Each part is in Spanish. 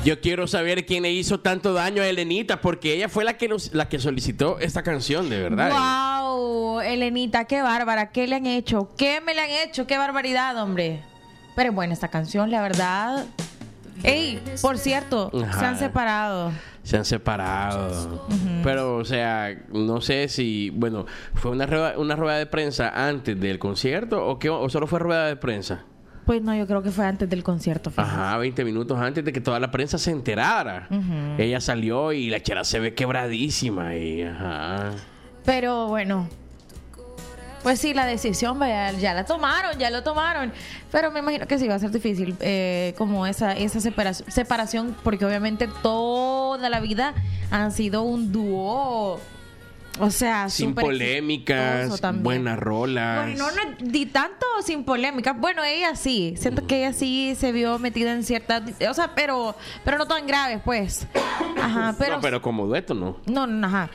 Yo quiero saber quién le hizo tanto daño a Elenita, porque ella fue la que solicitó esta canción, de verdad. Wow, Elenita, qué bárbara. ¿Qué le han hecho? ¿Qué me le han hecho? Qué barbaridad, hombre. Pero bueno, esta canción, la verdad. Ey, por cierto, Ajá. se han separado. Se han separado. Pero, o sea, no sé si... Bueno, ¿fue una rueda de prensa antes del concierto o solo fue rueda de prensa? Pues no, yo creo que fue antes del concierto. Fíjate. Ajá, 20 minutos antes de que toda la prensa se enterara. Ella salió y la chera se ve quebradísima. Y, ajá. Pero bueno, pues sí, la decisión ya la tomaron, ya lo tomaron. Pero me imagino que sí va a ser difícil como esa separación, porque obviamente toda la vida han sido un dúo. O sea, sin súper polémicas, buenas rolas. Bueno, no di tanto sin polémicas. Bueno, ella sí. Siento que ella sí se vio metida en ciertas... O sea, pero no tan graves, pues. Ajá, pero... No, pero como dueto, ¿no? No, ajá.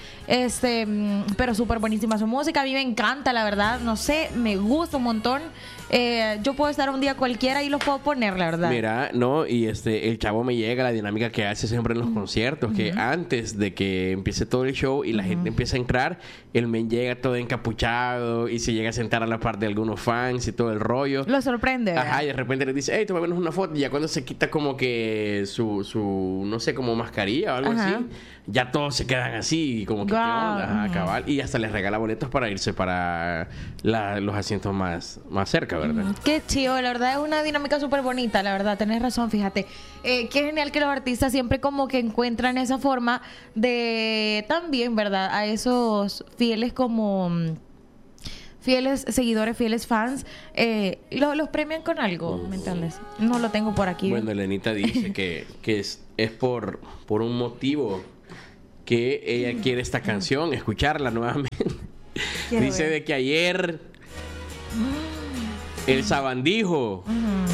Pero súper buenísima su música. A mí me encanta, la verdad. No sé, me gusta un montón. Yo puedo estar un día cualquiera y lo puedo poner, la verdad. Mira, no, y el chavo me llega la dinámica que hace siempre en los conciertos, que antes de que empiece todo el show y la gente empieza a entrar, el men llega todo encapuchado y se llega a sentar a la par de algunos fans y todo el rollo. Lo sorprende, ¿verdad? Ajá, y de repente le dice, hey, tomémonos una foto. Y ya cuando se quita como que su no sé, como mascarilla o algo así, ya todos se quedan así, como que, ¿qué onda? Ajá, cabal. Y hasta les regala boletos para irse para los asientos más cerca, ¿verdad? Qué chido, la verdad es una dinámica súper bonita, la verdad, tenés razón, fíjate. Qué genial que los artistas siempre como que encuentran esa forma de también, ¿verdad? A esos fieles como... fieles seguidores, fieles fans, los premian con algo, ¿me entiendes? No lo tengo por aquí. Bueno, Elenita dice que es por un motivo que ella quiere esta canción, escucharla nuevamente. Dice de que ayer el sabandijo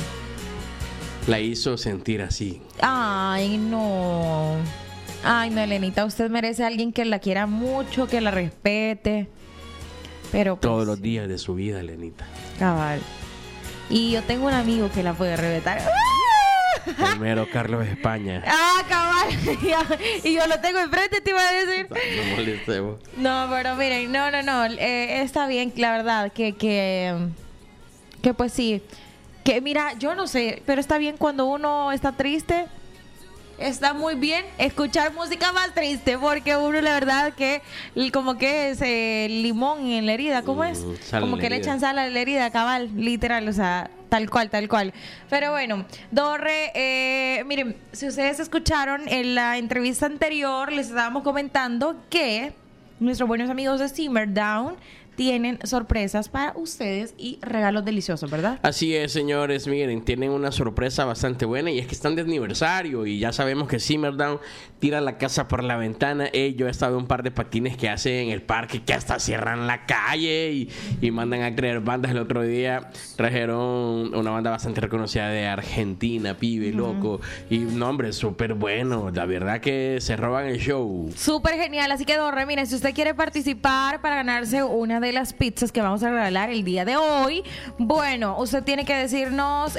la hizo sentir así. Ay, no. Ay, no, Elenita, usted merece a alguien que la quiera mucho, que la respete. Pero pues, todos los días de su vida, Elenita. Cabal. Y yo tengo un amigo que la puede respetar. El mero Carlos España. Cabal. Y yo lo tengo enfrente, te iba a decir. No molestemos. No, pero miren, no. Está bien, la verdad, que pues sí. Que mira, yo no sé, pero está bien cuando uno está triste. Está muy bien escuchar música más triste, porque uno la verdad que como que es limón en la herida, ¿cómo es? Como que le echan sal a la herida, cabal, literal, o sea, tal cual. Pero bueno, Dorre, miren, si ustedes escucharon en la entrevista anterior, les estábamos comentando que nuestros buenos amigos de Simmer Down tienen sorpresas para ustedes y regalos deliciosos, ¿verdad? Así es, señores. Miren, tienen una sorpresa bastante buena y es que están de aniversario y ya sabemos que Simmerdown tira la casa por la ventana. Yo he estado en un par de patines que hacen en el parque que hasta cierran la calle y mandan a crear bandas. El otro día trajeron una banda bastante reconocida de Argentina, Pibe, Loco. Y no, hombre, súper bueno. La verdad que se roban el show. Súper genial. Así que, Dorre, miren, si usted quiere participar para ganarse una de las pizzas que vamos a regalar el día de hoy, bueno, usted tiene que decirnos,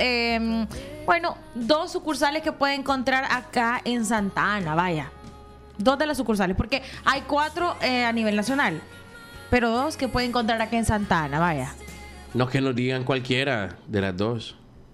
dos sucursales que puede encontrar acá en Santa Ana, vaya. 2 de las sucursales, porque hay 4 a nivel nacional, pero 2 que puede encontrar acá en Santa Ana, vaya. No que nos digan cualquiera de las 2,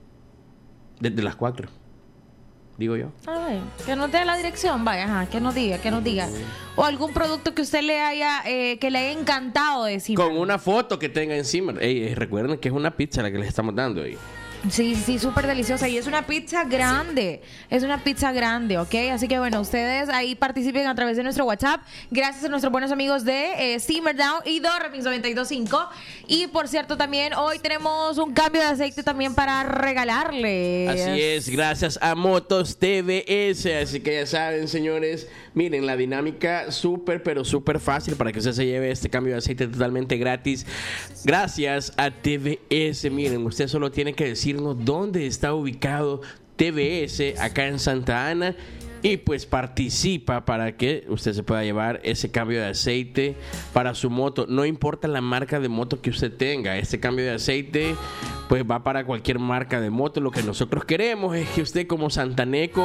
de las 4. Digo yo. Ay, que nos dé la dirección, vaya, ajá, que nos diga. O algún producto que usted le haya, que le haya encantado de Simmer. Con una foto que tenga encima. Recuerden que es una pizza la que les estamos dando ahí. Sí, súper deliciosa. Y es una pizza grande. Es una pizza grande, ¿ok? Así que bueno, ustedes ahí participen a través de nuestro WhatsApp. Gracias a nuestros buenos amigos de Simmer Down y Dorremix 92.5. Y por cierto, también hoy tenemos un cambio de aceite también para regalarles. Así es, gracias a Motos TVS. Así que ya saben, señores, miren, la dinámica súper, pero súper fácil para que usted se lleve este cambio de aceite totalmente gratis. Gracias a TVS. Miren, usted solo tiene que decirnos dónde está ubicado TVS acá en Santa Ana y pues participa para que usted se pueda llevar ese cambio de aceite para su moto. No importa la marca de moto que usted tenga, este cambio de aceite pues va para cualquier marca de moto. Lo que nosotros queremos es que usted como santaneco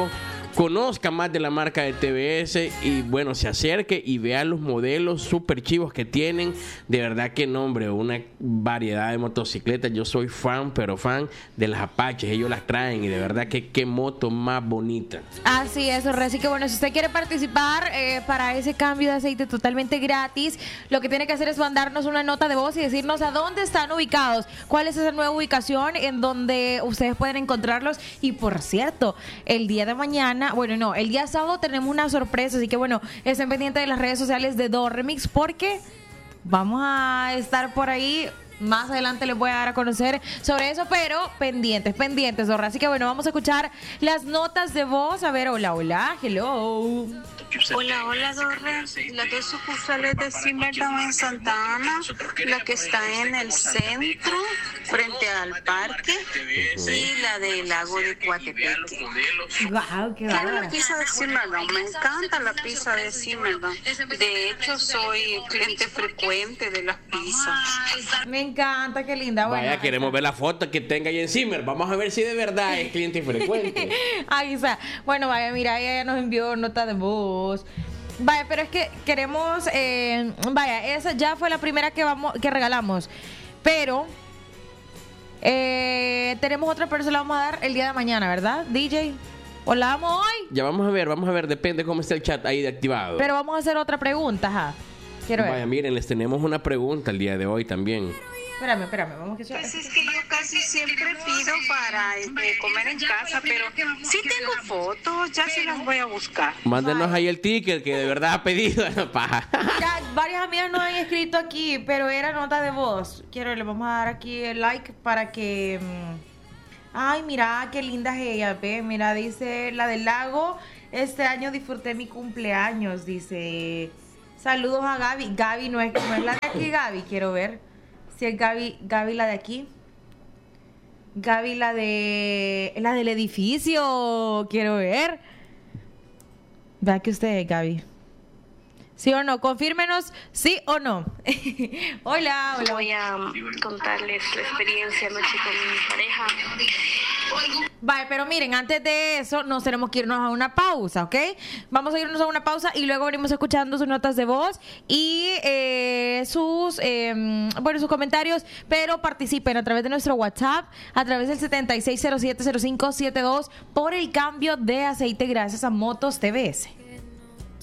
conozca más de la marca de TBS y bueno, se acerque y vea los modelos super chivos que tienen. De verdad que no, hombre, una variedad de motocicletas. Yo soy fan, pero fan de las Apaches. Ellos las traen y de verdad que qué moto más bonita. Así es, así que bueno, si usted quiere participar para ese cambio de aceite totalmente gratis, lo que tiene que hacer es mandarnos una nota de voz y decirnos a dónde están ubicados, cuál es esa nueva ubicación en donde ustedes pueden encontrarlos. Y por cierto, el día de mañana, bueno, no, el día sábado tenemos una sorpresa, así que bueno, estén pendientes de las redes sociales de Dorremix porque vamos a estar por ahí. Más adelante les voy a dar a conocer sobre eso, pero pendientes, Zorra. Así que bueno, vamos a escuchar las notas de voz. A ver, hola, hello. Hola, Dorre. Las dos sucursales de Zimmerman en Santa Ana, la que está en el centro, frente al parque, y la del lago de Coatepeque. Wow, qué Quiero la pizza de Zimmerman, me encanta la pizza de Zimmerman. De hecho, soy cliente frecuente de las pizzas. Me encanta, qué linda. Bueno, vaya, queremos ver la foto que tenga ahí en Zimmer. Vamos a ver si de verdad es cliente frecuente. Ahí está. Bueno, vaya, mira, ella nos envió nota de voz. Vaya, pero es que queremos, vaya, esa ya fue la primera que regalamos, pero tenemos otra, pero se la vamos a dar el día de mañana, ¿verdad, DJ? ¿O la damos hoy? Ya vamos a ver, depende cómo está el chat ahí de activado. Pero vamos a hacer otra pregunta, ajá. Quiero ver. Vaya, miren, les tenemos una pregunta el día de hoy también. Espérame, vamos que Pues es que yo casi siempre pido para comer en casa, pero sí tengo fotos, ya se las voy a buscar. Mándenos ahí el ticket que de verdad ha pedido la paja. Ya, varias amigas nos han escrito aquí, pero era nota de voz. Le vamos a dar aquí el like para que... Ay, mira, qué linda es ella, ve. Mira, dice la del lago. Este año disfruté mi cumpleaños, dice. Saludos a Gaby. Gaby no es la de aquí, Gaby, quiero ver. Si es Gaby la de aquí. Gaby la del edificio. Quiero ver. Vea que usted es Gaby. ¿Sí o no? Confírmenos, ¿sí o no? Hola. Voy a contarles la experiencia anoche con mi pareja. Vale, pero miren, antes de eso nos tenemos que irnos a una pausa, ¿ok? Vamos a irnos a una pausa y luego venimos escuchando sus notas de voz y sus comentarios, pero participen a través de nuestro WhatsApp, a través del 76070572 por el cambio de aceite gracias a Motos TBS.